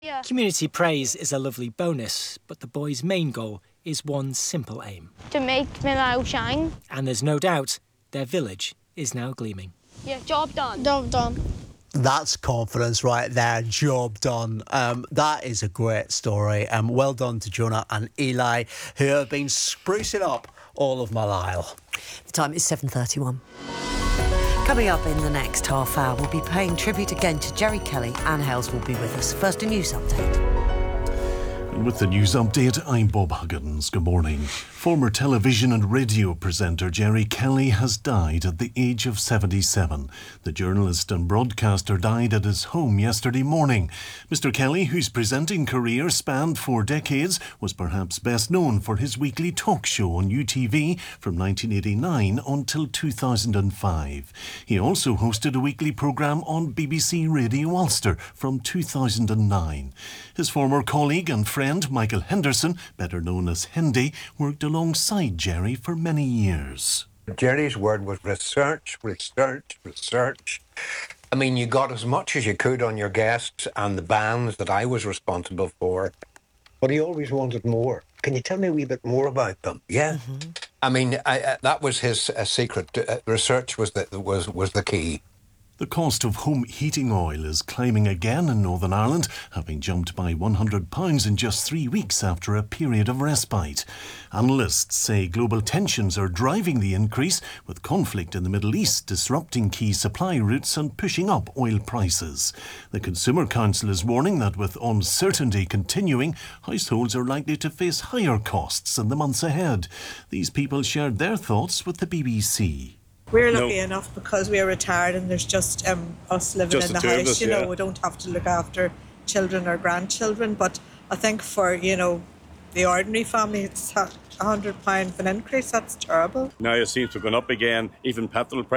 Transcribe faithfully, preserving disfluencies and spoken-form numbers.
Yeah. Community praise is a lovely bonus, but the boys' main goal is one simple aim. To make my mouth shine. And there's no doubt their village is now gleaming. Yeah, job done. Job done. That's confidence right there. Job done. Um, that is a great story. Um, well done to Jonah and Eli, who have been sprucing up all of Malile. The time is seven thirty-one. Coming up in the next half hour, we'll be paying tribute again to Jerry Kelly. Anne Hales will be with us. First, a news update. And with the news update, I'm Bob Huggins. Good morning. Former television and radio presenter Jerry Kelly has died at the age of seventy-seven. The journalist and broadcaster died at his home yesterday morning. Mister Kelly, whose presenting career spanned four decades, was perhaps best known for his weekly talk show on U T V from nineteen eighty-nine until two thousand five. He also hosted a weekly programme on B B C Radio Ulster from two thousand nine. His former colleague and friend Michael Henderson, better known as Hendy, worked alongside Jerry for many years. Jerry's word was research, research, research. I mean, you got as much as you could on your guests and the bands that I was responsible for, but he always wanted more. Can you tell me a wee bit more about them? Yeah. Mm-hmm. I mean, I, uh, that was his uh, secret. Uh, research was the, was, was the key. The cost of home heating oil is climbing again in Northern Ireland, having jumped by one hundred pounds in just three weeks after a period of respite. Analysts say global tensions are driving the increase, with conflict in the Middle East disrupting key supply routes and pushing up oil prices. The Consumer Council is warning that with uncertainty continuing, households are likely to face higher costs in the months ahead. These people shared their thoughts with the B B C. We're lucky no. enough because we're retired and there's just um, us living just in the house. Us, you yeah. know, we don't have to look after children or grandchildren. But I think for, you know, the ordinary family, it's a hundred pounds of an increase. That's terrible. Now it seems to have gone up again. Even petrol prices